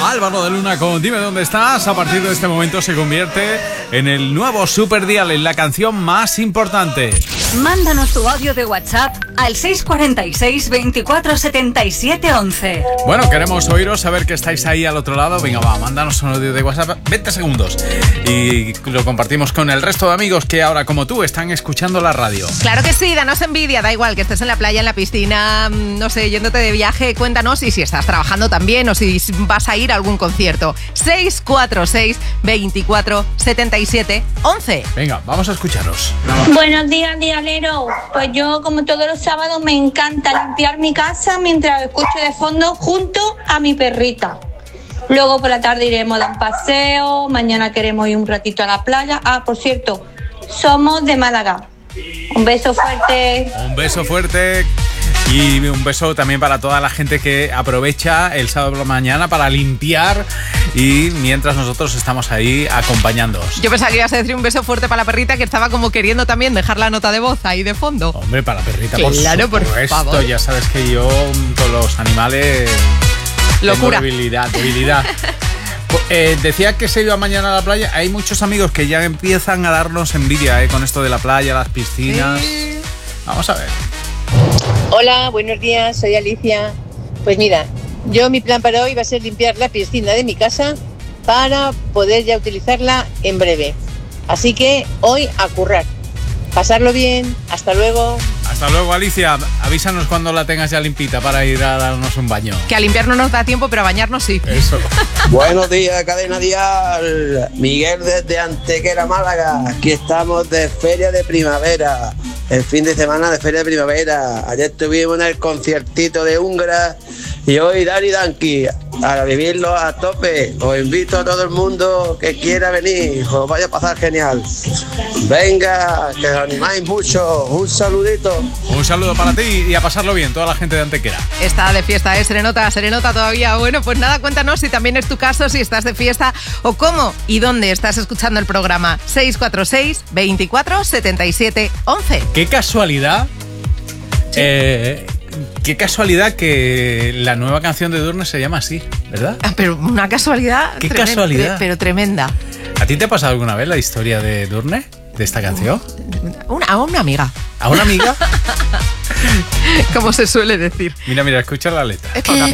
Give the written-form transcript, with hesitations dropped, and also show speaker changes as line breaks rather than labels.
Álvaro de Luna con Dime Dónde Estás. A partir de este momento se convierte en el nuevo Super Dial, en la canción más importante.
Mándanos tu audio de WhatsApp al 646 24 77 11.
Bueno, queremos oíros, saber que estáis ahí al otro lado. Venga, va, mándanos un audio de WhatsApp, 20 segundos. Y lo compartimos con el resto de amigos que ahora, como tú, están escuchando la radio.
Claro que sí, danos envidia, da igual que estés en la playa, en la piscina, no sé, yéndote de viaje, cuéntanos, y si estás trabajando también o si vas a ir a algún concierto. 646 24 77 11.
Venga, vamos a escucharos.
Buenos días, dialero. Pues yo, como todos los sábados, me encanta limpiar mi casa mientras escucho de fondo junto a mi perrita. Luego por la tarde iremos a dar un paseo, mañana queremos ir un ratito a la playa. Ah, por cierto, somos de Málaga. Un beso fuerte.
Un beso fuerte. Y un beso también para toda la gente que aprovecha el sábado por la mañana para limpiar, y mientras nosotros estamos ahí acompañándoos.
Yo pensaba que ibas a decir un beso fuerte para la perrita, que estaba como queriendo también dejar la nota de voz ahí de fondo.
Hombre, para la perrita,
claro,
por supuesto.
Por favor.
Ya sabes que yo con los animales...
Locura.
Tengo debilidad. Decía que se iba mañana a la playa. Hay muchos amigos que ya empiezan a darnos envidia con esto de la playa, las piscinas. Sí. Vamos a ver.
Hola, buenos días, soy Alicia. Pues mira, mi plan para hoy va a ser limpiar la piscina de mi casa para poder ya utilizarla en breve. Así que hoy a currar. Pasarlo bien, hasta luego.
Hasta luego, Alicia. Avísanos cuando la tengas ya limpita para ir a darnos un baño.
Que a limpiar no nos da tiempo, pero a bañarnos sí.
Eso.
Buenos días, Cadena Dial. Miguel desde Antequera, Málaga. Aquí estamos de Feria de Primavera. El fin de semana de Feria de Primavera. Ayer estuvimos en el conciertito de Húngara y hoy Dani Danki a vivirlo a tope. Os invito a todo el mundo que quiera venir. Os vaya a pasar genial. Venga, que os animáis mucho. Un saludito.
Un saludo para ti y a pasarlo bien, toda la gente de Antequera.
Está de fiesta, Serenota todavía. Bueno, pues nada, cuéntanos si también es tu caso, si estás de fiesta o cómo y dónde estás escuchando el programa. 646 24 77 11.
Qué casualidad. Sí. Qué casualidad que la nueva canción de Durne se llama así, ¿verdad?
Pero una casualidad.
Qué casualidad.
Pero tremenda.
¿A ti te ha pasado alguna vez la historia de Durne? ¿De esta canción?
A una amiga.
¿A una amiga?
Como se suele decir.
Mira, escucha la letra.
Es que